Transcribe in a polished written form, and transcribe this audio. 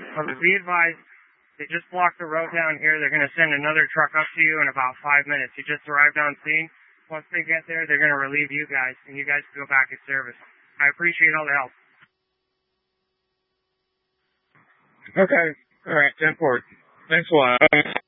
Be advised, they just blocked the road down here. They're going to send another truck up to you in about 5 minutes. You just arrived on scene. Once they get there, they're going to relieve you guys, and you guys can go back at service. I appreciate all the help. Okay. All right, 10-4. Thanks a lot.